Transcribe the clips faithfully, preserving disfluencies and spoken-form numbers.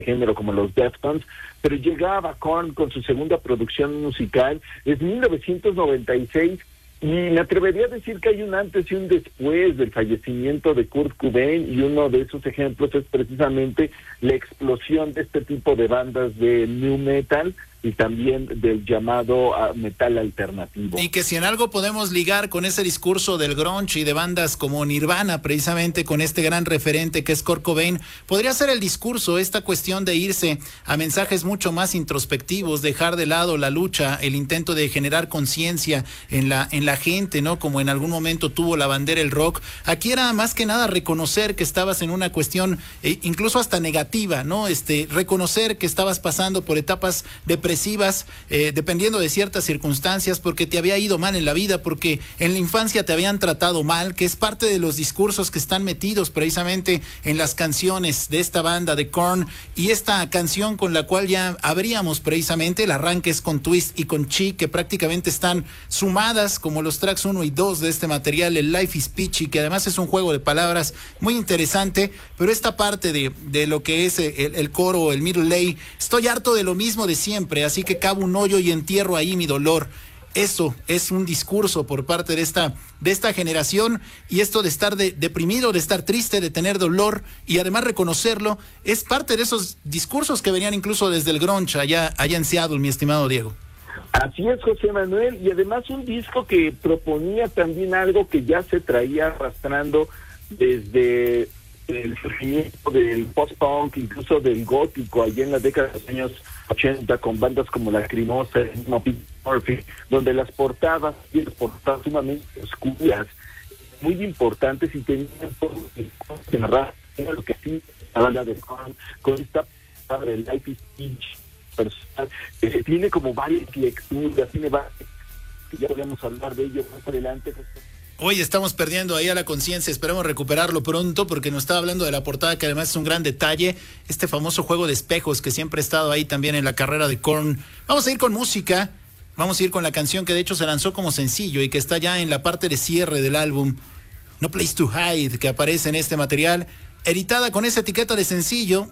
género como los Deftones, pero llegaba Korn con su segunda producción musical, es mil novecientos noventa y seis, y me atrevería a decir que hay un antes y un después del fallecimiento de Kurt Cobain, y uno de esos ejemplos es precisamente la explosión de este tipo de bandas de nu metal y también del llamado uh, metal alternativo. Y que si en algo podemos ligar con ese discurso del grunge y de bandas como Nirvana, precisamente con este gran referente que es Kurt Cobain, podría ser el discurso, esta cuestión de irse a mensajes mucho más introspectivos, dejar de lado la lucha, el intento de generar conciencia en la, en la gente, ¿no? Como en algún momento tuvo la bandera el rock. Aquí era más que nada reconocer que estabas en una cuestión eh, incluso hasta negativa, ¿no? Este, reconocer que estabas pasando por etapas depresivas, Eh, dependiendo de ciertas circunstancias, porque te había ido mal en la vida, porque en la infancia te habían tratado mal, que es parte de los discursos que están metidos precisamente en las canciones de esta banda de Korn, y esta canción con la cual ya abríamos precisamente, el arranque es con Twist y con Chi, que prácticamente están sumadas como los tracks uno y dos de este material, el Life is Peachy, que además es un juego de palabras muy interesante, pero esta parte de, de lo que es el, el coro, el middle lay, estoy harto de lo mismo de siempre, así que cavo un hoyo y entierro ahí mi dolor. Eso es un discurso por parte de esta, de esta generación, y esto de estar de, deprimido, de estar triste, de tener dolor y además reconocerlo, es parte de esos discursos que venían incluso desde el grunge allá, allá en Seattle, mi estimado Diego. Así es, José Manuel, y además un disco que proponía también algo que ya se traía arrastrando desde el surgimiento del post-punk, incluso del gótico, allá en la década de los años ochenta, con bandas como Lacrimosa, el mismo Pete Murphy, donde las portadas, y las portadas sumamente oscuras, muy importantes, y tenían todo que narrar, era lo que sí, la banda de Korn, con esta palabra, el Life is Peachy personal, eh, tiene como varias lecturas, tiene varias, ya podríamos hablar de ello más adelante. Hoy estamos perdiendo ahí a la conciencia, esperemos recuperarlo pronto, porque nos estaba hablando de la portada, que además es un gran detalle, este famoso juego de espejos que siempre ha estado ahí también en la carrera de Korn. Vamos a ir con música, vamos a ir con la canción que de hecho se lanzó como sencillo y que está ya en la parte de cierre del álbum, No Place to Hide, que aparece en este material, editada con esa etiqueta de sencillo.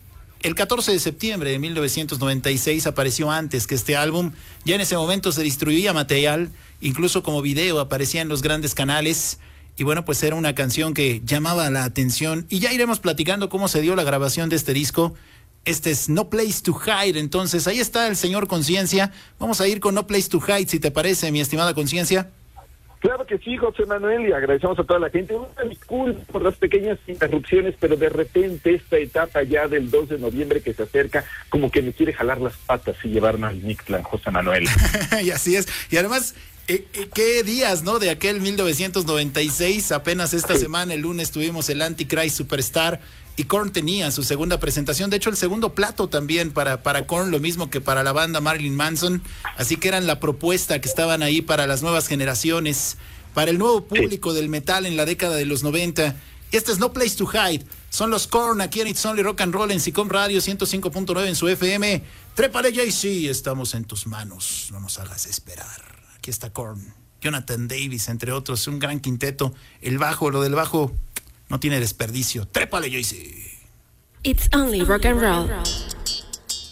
El catorce de septiembre de mil novecientos noventa y seis, apareció antes que este álbum. Ya en ese momento se distribuía material, incluso como video aparecía en los grandes canales. Y bueno, pues era una canción que llamaba la atención. Y ya iremos platicando cómo se dio la grabación de este disco. Este es No Place to Hide. Entonces ahí está el señor Conciencia. Vamos a ir con No Place to Hide, si te parece, mi estimada Conciencia. Claro que sí, José Manuel, y agradecemos a toda la gente. Una disculpa por las pequeñas interrupciones, pero de repente esta etapa ya del dos de noviembre que se acerca, como que me quiere jalar las patas y llevarme al Mictlán, José Manuel. Y así es. Y además, eh, eh, qué días, ¿no? De aquel mil novecientos noventa y seis, apenas esta sí. semana, el lunes, tuvimos el Antichrist Superstar, y Korn tenía su segunda presentación, de hecho el segundo plato también para, para Korn, lo mismo que para la banda Marilyn Manson, así que eran la propuesta que estaban ahí para las nuevas generaciones, para el nuevo público sí. del metal en la década de los noventa. Este es No Place to Hide, son los Korn aquí en It's Only Rock and Roll en SICOM Radio ciento cinco punto nueve en su F M. Trépale, Jay-Z, estamos en tus manos, no nos hagas esperar. Aquí está Korn, Jonathan Davis, entre otros, un gran quinteto. El bajo, lo del bajo no tiene desperdicio. Trépale, Jay-Z. It's only rock and roll.